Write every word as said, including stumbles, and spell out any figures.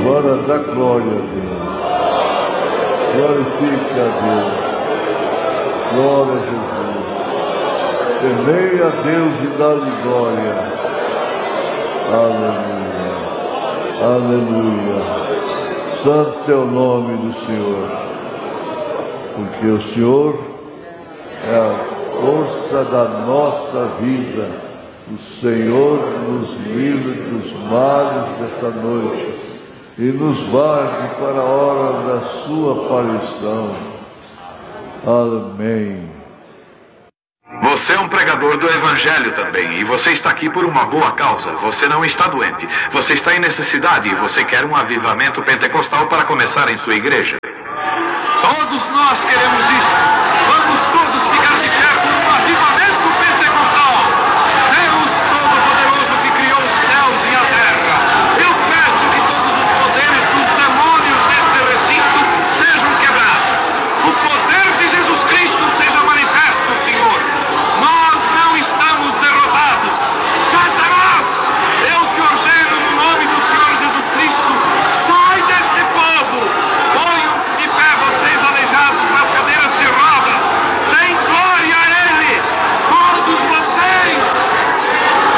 Agora dá glória a Deus. Glorifique a Deus. Glória a Jesus. Temei a Deus e dá-lhe glória. Aleluia. Aleluia. Santo é o nome do Senhor. Porque o Senhor é a força da nossa vida. O Senhor nos livre dos males desta noite e nos guarde para a hora da sua aparição. Amém. Você é um pregador do Evangelho também, e você está aqui por uma boa causa. Você não está doente, você está em necessidade e você quer um avivamento pentecostal para começar em sua igreja. Todos nós queremos isso.